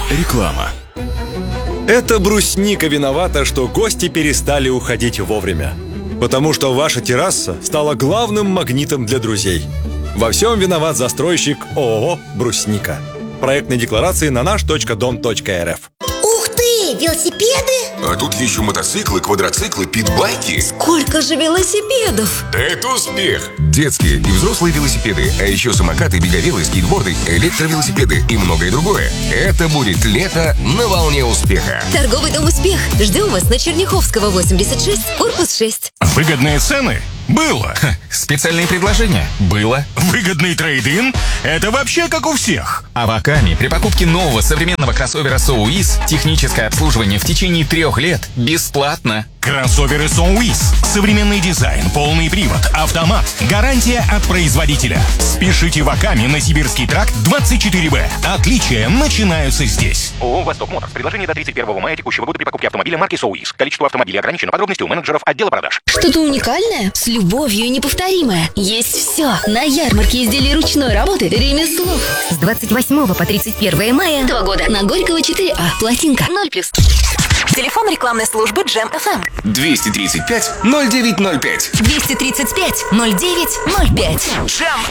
Реклама. Это брусника виновата, что гости перестали уходить вовремя. Потому что ваша терраса стала главным магнитом для друзей. Во всем виноват застройщик ООО «Брусника». Проектные декларации на наш.дом.рф. Ух ты, велосипеды! А тут еще мотоциклы, квадроциклы, питбайки. Сколько же велосипедов! Да это успех! Детские и взрослые велосипеды, а еще самокаты, беговелы, скейтборды, электровелосипеды и многое другое. Это будет лето на волне успеха. Торговый дом «Успех». Ждем вас на Черняховского, 86, корпус 6. Выгодные цены? Было. Специальные предложения? Было. Выгодный трейд-ин? Это вообще как у всех. А в Акаме при покупке нового современного кроссовера SOUIS техническое обслуживание в течение 3 лет бесплатно. Кроссоверы SOUIS. Современный дизайн, полный привод, автомат. Гарантия от производителя. Спешите в Акаме на Сибирский тракт 24Б. Отличия начинаются здесь. ООО «Восток Моторс». Предложение до 31 мая текущего года при покупке автомобиля марки SOUIS. Количество автомобилей ограничено. Подробности у менеджеров отдела продаж. Что-то уникальное, с любовью и неповторимое. Есть все. На ярмарке изделий ручной работы «Ремесло». С 28 по 31 мая 2 года. На Горького 4А. Плотинка 0+. Телефон рекламной службы Джем FM. 235-0905. 235-0905. Джем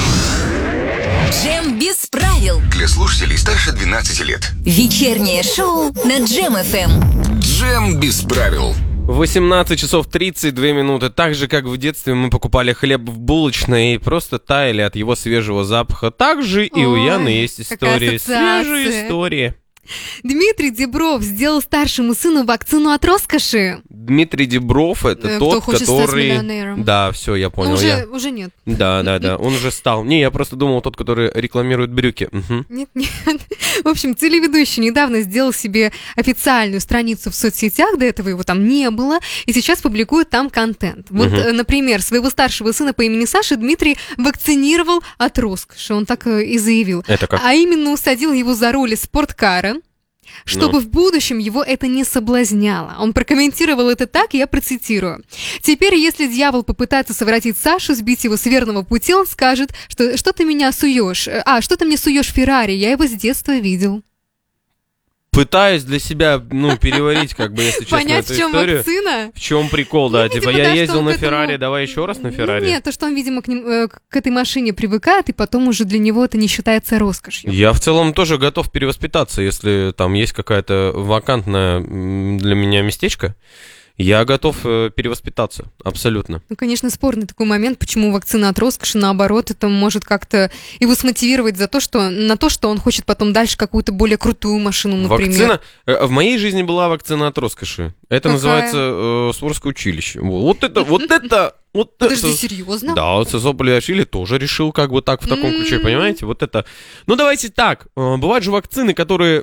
FM. Джем без правил. Для слушателей старше 12 лет. Вечернее шоу на Джем FM. Джем без правил. 18 часов 32 минуты. Так же, как в детстве мы покупали хлеб в булочной и просто таяли от его свежего запаха. Так же и у Яны есть истории. Свежие истории. Дмитрий Дебров сделал старшему сыну вакцину от роскоши. Дмитрий Дебров — это тот, хочет который... стать миллионером. Да, все, я понял. Уже нет. Да, он уже стал. Не, я просто думал, тот, который рекламирует брюки. Угу. Нет. В общем, телеведущий недавно сделал себе официальную страницу в соцсетях, до этого его там не было, и сейчас публикует там контент. Вот, например, своего старшего сына по имени Саша Дмитрий вакцинировал от роскоши, он так и заявил. Это как? А именно усадил его за руль спорткара, чтобы в будущем его это не соблазняло. Он прокомментировал это так, я процитирую. «Теперь, если дьявол попытается совратить Сашу, сбить его с верного пути, он скажет, что ты меня суешь. Что ты мне суешь Феррари? Я его с детства видел». Пытаюсь для себя, переварить, если честно, понять, эту в чем историю. Вакцина? В чем прикол, да? Видимо, я да, ездил на к этому... Феррари, давай еще раз на Феррари. Нет, то, что он, видимо, к этой машине привыкает, и потом уже для него это не считается роскошью. Я в целом тоже готов перевоспитаться, если там есть какая-то вакантная для меня местечко. Я готов перевоспитаться, абсолютно. Конечно, спорный такой момент, почему вакцина от роскоши, наоборот, это может как-то его смотивировать на то, что он хочет потом дальше какую-то более крутую машину, например. В моей жизни была вакцина от роскоши. Это называется Суворовское училище. Вот это. Подожди, серьезно? Да, Цезо Палиашвили тоже решил в таком ключе, понимаете? Вот это. Давайте так. Бывают же вакцины, которые,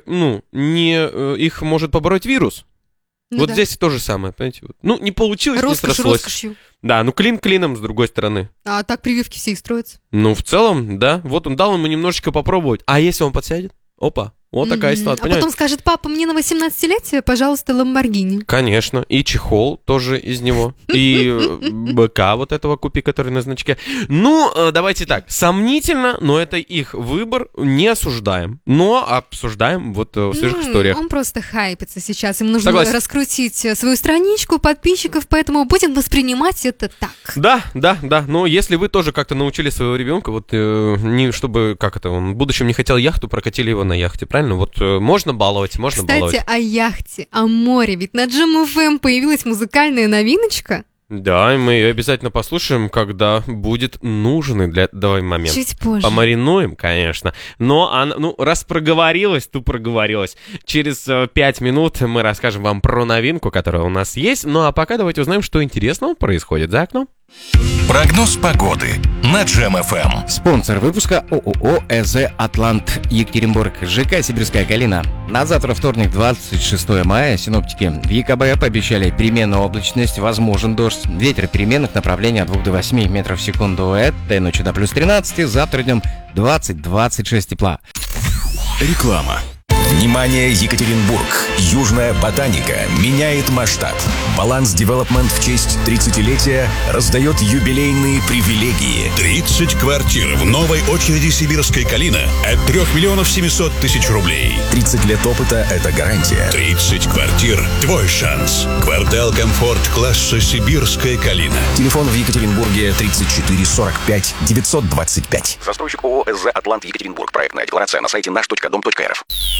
их может побороть вирус. Здесь то же самое, понимаете? Не получилось, не срослось. Роскошью. Да, клин клином, с другой стороны. А так прививки все и строятся. В целом, да. Вот он дал ему немножечко попробовать. А если он подсядет? Опа, вот такая ситуация, понимаете? Потом скажет: папа, мне на 18-летие, пожалуйста, Ламборгини. Конечно, и чехол тоже из него, и БК вот этого купи, который на значке. Давайте так, сомнительно, но это их выбор, не осуждаем, но обсуждаем в свежих историях. Он просто хайпится сейчас, им нужно раскрутить свою страничку подписчиков, поэтому будем воспринимать это так. Да, но если вы тоже как-то научили своего ребенка, чтобы, он в будущем не хотел яхту, прокатили его на яхте, правильно? Можно баловать, можно баловать. Кстати, о яхте, о море. Ведь на Джем FM появилась музыкальная новиночка. Да, и мы ее обязательно послушаем, когда будет нужный для давай момент. Чуть позже. Помаринуем, конечно. Но она, раз проговорилась, то проговорилась. Через 5 минут мы расскажем вам про новинку, которая у нас есть. А пока давайте узнаем, что интересного происходит за окном. Прогноз погоды на Джем FM. Спонсор выпуска ООО «ЭЗ Атлант Екатеринбург», ЖК «Сибирская Калина». На завтра, вторник, 26 мая, синоптики в ЕКБ пообещали переменную облачность, возможен дождь. Ветер переменных направлений от 2 до 8 метров в секунду. Этой ночью до плюс 13, завтра днем 20-26 тепла. Реклама. Внимание, Екатеринбург! Южная ботаника меняет масштаб. Баланс Девелопмент в честь 30-летия раздает юбилейные привилегии. 30 квартир в новой очереди «Сибирская калина» от 3 миллионов 700 тысяч рублей. 30 лет опыта – это гарантия. 30 квартир – твой шанс. Квартал «Комфорт» класса «Сибирская калина». Телефон в Екатеринбурге 34 45 925. Застройщик ООО «СЗ Атлант Екатеринбург». Проектная декларация на сайте наш.дом.рф.